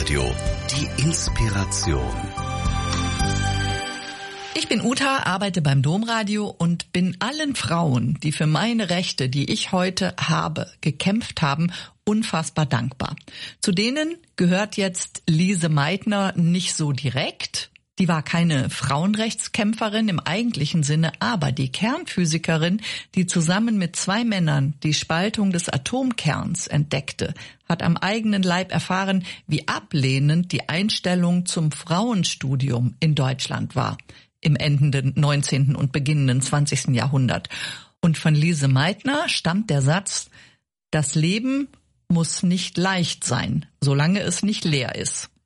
Domradio. Die Inspiration. Ich bin Uta, arbeite beim Domradio und bin allen Frauen, die für meine Rechte, die ich heute habe, gekämpft haben, unfassbar dankbar. Zu denen gehört jetzt Lise Meitner nicht so direkt. Die war keine Frauenrechtskämpferin im eigentlichen Sinne, aber die Kernphysikerin, die zusammen mit 2 Männern die Spaltung des Atomkerns entdeckte, hat am eigenen Leib erfahren, wie ablehnend die Einstellung zum Frauenstudium in Deutschland war im endenden 19. und beginnenden 20. Jahrhundert. Und von Lise Meitner stammt der Satz: Das Leben muss nicht leicht sein, solange es nicht leer ist.